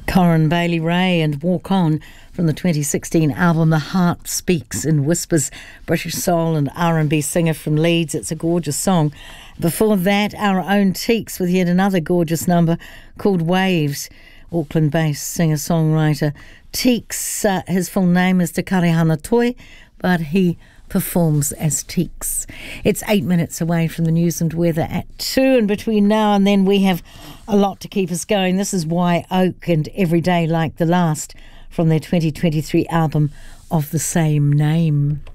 Corin Bailey Ray and Walk On from the 2016 album The Heart Speaks in Whispers. British soul and R&B singer from Leeds. It's a gorgeous song. Before that, our own Teeks with yet another gorgeous number called Waves. Auckland-based singer-songwriter Teeks. His full name is Te Karehana Toi, but he performs as Teeks. It's 8 minutes away from the news and weather at 2, and between now and then we have a lot to keep us going. This is Wye Oak and Every Day Like the Last from their 2023 album of the same name.